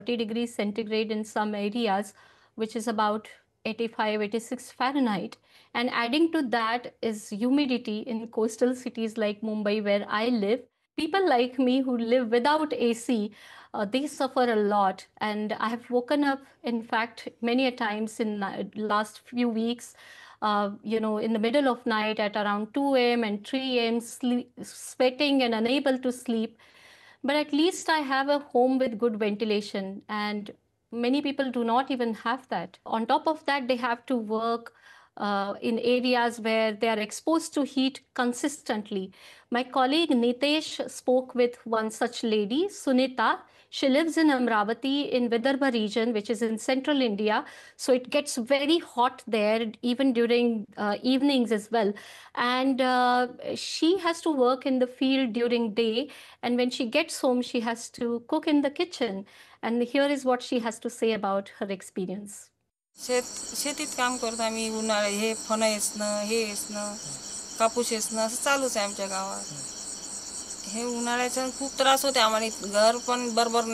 degrees centigrade in some areas, which is about 85, 86 Fahrenheit. And adding to that is humidity in coastal cities like Mumbai, where I live. People like me who live without AC, they suffer a lot. And I have woken up, in fact, many a times in the last few weeks, in the middle of night at around 2 a.m. and 3 a.m., sweating and unable to sleep. But at least I have a home with good ventilation, and many people do not even have that. On top of that, they have to work in areas where they are exposed to heat consistently. My colleague Nitesh spoke with one such lady, Sunita. She lives in Amravati in Vidarbha region, which is in central India. So it gets very hot there, even during evenings as well. And she has to work in the field during day. And when she gets home, she has to cook in the kitchen. And here is what she has to say about her experience. शेतीत काम करतो आम्ही. उन्हाळे हे फणं येसणं, हे येसणं, कापूस येसणं असं चालूच आहे आमच्या गावात. हे उन्हाळ्याचा खूप त्रास होते आम्हाला. घर पण बरोबर